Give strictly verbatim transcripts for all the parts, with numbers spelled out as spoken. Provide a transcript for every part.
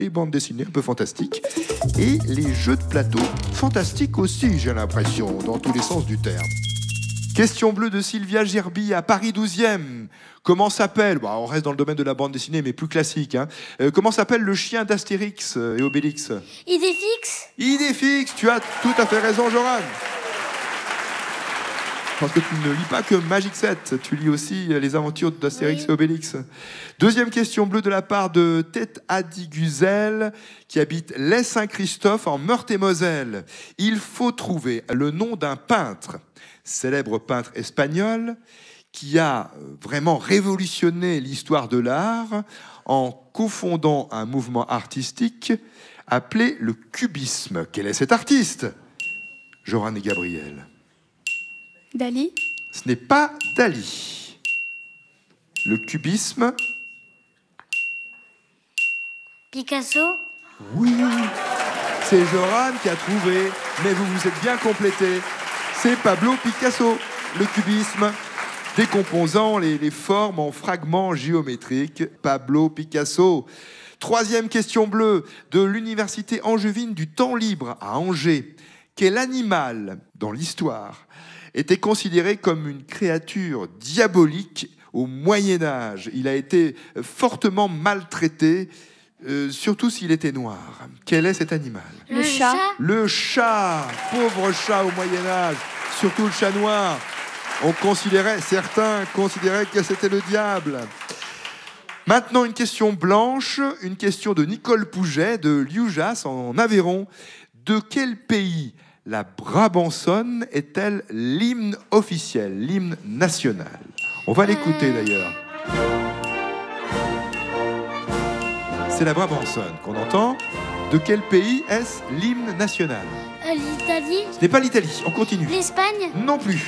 les bandes dessinées un peu fantastiques et les jeux de plateau fantastiques aussi, j'ai l'impression, dans tous les sens du terme. Question bleue de Sylvia Gerbi à Paris douzième. Comment s'appelle, bah, on reste dans le domaine de la bande dessinée, mais plus classique, hein. euh, comment s'appelle le chien d'Astérix et Obélix? Idéfix. Idéfix, tu as tout à fait raison, Joran. Parce que tu ne lis pas que Magic sept, tu lis aussi les aventures d'Astérix oui. et Obélix. Deuxième question bleue de la part de Tête Adi Guzel, qui habite Les Saint-Christophe en Meurthe-et-Moselle. Il faut trouver le nom d'un peintre, célèbre peintre espagnol, qui a vraiment révolutionné l'histoire de l'art en cofondant un mouvement artistique appelé le cubisme. Quel est cet artiste? Joran et Gabriel. Dali? Ce n'est pas Dali. Le cubisme. Picasso? Oui, c'est Joran qui a trouvé, mais vous vous êtes bien complété. C'est Pablo Picasso, le cubisme, décomposant les, les formes en fragments géométriques. Pablo Picasso. Troisième question bleue de l'université angevine du temps libre à Angers. Quel animal, dans l'histoire, était considéré comme une créature diabolique au Moyen-Âge? Il a été fortement maltraité, euh, surtout s'il était noir. Quel est cet animal? Le chat. Le chat, pauvre chat au Moyen-Âge, surtout le chat noir. On considérait, certains considéraient que c'était le diable. Maintenant, une question blanche, une question de Nicole Pouget, de Lioujas, en Aveyron. De quel pays la Brabançonne est-elle l'hymne officiel, l'hymne national? On va l'écouter euh... d'ailleurs. C'est la Brabançonne qu'on entend. De quel pays est-ce l'hymne national? euh, L'Italie. Ce n'est pas l'Italie, on continue. L'Espagne. Non plus.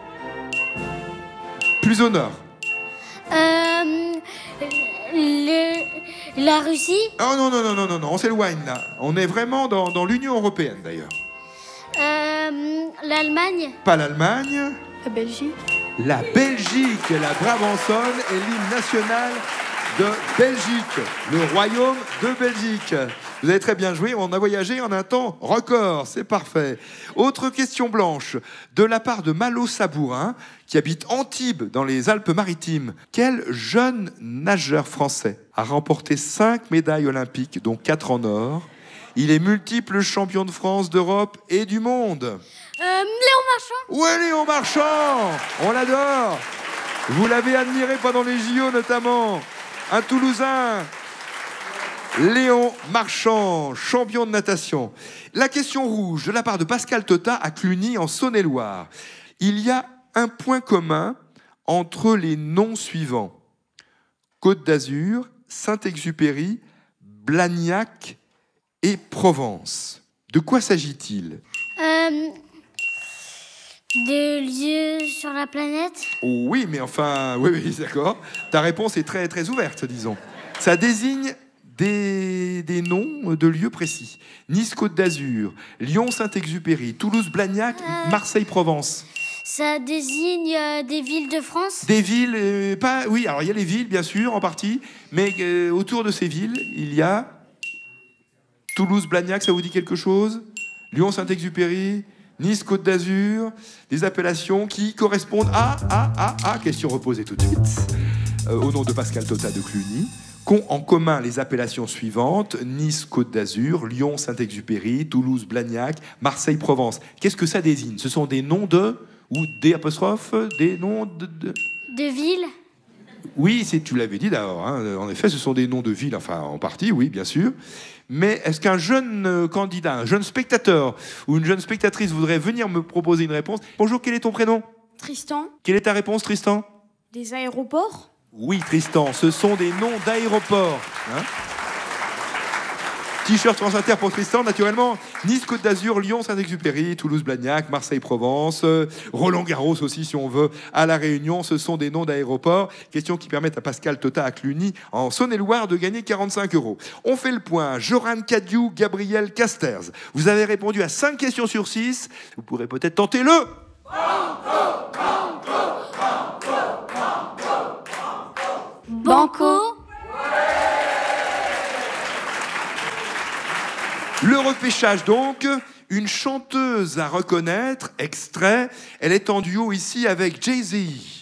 Plus au nord. Euh, le, la Russie. Oh non, non, non, non, non, non, on s'éloigne là. On est vraiment dans, dans l'Union européenne d'ailleurs. Euh, L'Allemagne. Pas l'Allemagne. La Belgique. La Belgique, la Brabançonne est l'hymne national de Belgique, le royaume de Belgique. Vous avez très bien joué, on a voyagé en un temps record, c'est parfait. Autre question blanche, de la part de Malo Sabourin, qui habite Antibes, dans les Alpes-Maritimes. Quel jeune nageur français a remporté cinq médailles olympiques, dont quatre en or? Il est multiple champion de France, d'Europe et du monde. Euh, Léon Marchand. Ouais, Léon Marchand, on l'adore. Vous l'avez admiré pendant les J O notamment. Un Toulousain. Léon Marchand, champion de natation. La question rouge de la part de Pascal Tota à Cluny en Saône-et-Loire. Il y a un point commun entre les noms suivants: Côte d'Azur, Saint-Exupéry, Blagnac et Provence. De quoi s'agit-il? Euh, de lieux sur la planète. Oh oui, mais enfin, oui, oui, d'accord. Ta réponse est très, très ouverte, disons. Ça désigne Des, des noms de lieux précis. Nice, Côte d'Azur, Lyon, Saint-Exupéry, Toulouse, Blagnac, euh, Marseille, Provence. Ça désigne euh, des villes de France? Des villes, euh, pas... Oui, alors il y a les villes, bien sûr, en partie, mais euh, autour de ces villes, il y a Toulouse, Blagnac, ça vous dit quelque chose? Lyon, Saint-Exupéry, Nice, Côte d'Azur, des appellations qui correspondent à, à, à, à, question reposée tout de suite, euh, au nom de Pascal Tota de Cluny, qu'ont en commun les appellations suivantes: Nice, Côte d'Azur, Lyon, Saint-Exupéry, Toulouse, Blagnac, Marseille, Provence. Qu'est-ce que ça désigne? Ce sont des noms de... ou des apostrophes, des noms de... De, de villes? Oui, c'est, tu l'avais dit d'abord, hein. En effet, ce sont des noms de villes, enfin en partie, oui, bien sûr. Mais est-ce qu'un jeune candidat, un jeune spectateur ou une jeune spectatrice voudrait venir me proposer une réponse? Bonjour, quel est ton prénom? Tristan. Quelle est ta réponse, Tristan? Des aéroports? Oui, Tristan, ce sont des noms d'aéroports. Hein? T-shirt France Inter pour Tristan, naturellement. Nice, Côte d'Azur, Lyon, Saint-Exupéry, Toulouse, Blagnac, Marseille, Provence, euh, Roland-Garros aussi, si on veut, à La Réunion. Ce sont des noms d'aéroports. Question qui permettent à Pascal Tota à Cluny, en Saône-et-Loire, de gagner quarante-cinq euros. On fait le point. Joran Cadiou, Gabriel Casters. Vous avez répondu à cinq questions sur six. Vous pourrez peut-être tenter le... Banco, banco, banco, banco, banco. Banco. Le repêchage donc, une chanteuse à reconnaître, extrait, elle est en duo ici avec Jay-Z.